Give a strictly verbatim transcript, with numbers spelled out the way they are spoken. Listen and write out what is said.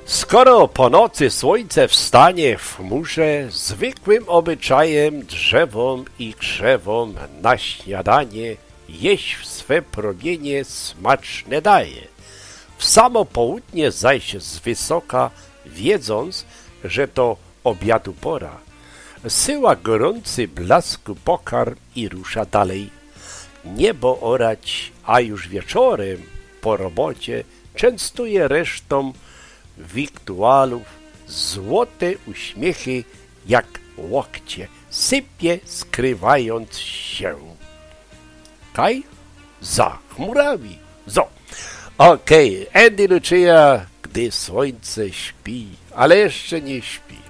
Skoro po nocy słońce wstanie w chmurze, zwykłym obyczajem drzewom i krzewom na śniadanie jeść w swe promienie smaczne daje. W samo południe zaś z wysoka, wiedząc, że to obiadu pora, syła gorący blasku pokarm i rusza dalej. Niebo orać, a już wieczorem po robocie częstuje resztą wiktualów, złote uśmiechy jak łokcie, sypie skrywając się. Kaj? Za chmurami. Zo. Okej, okay. Andy Lucia, gdy słońce śpi, ale jeszcze nie śpi.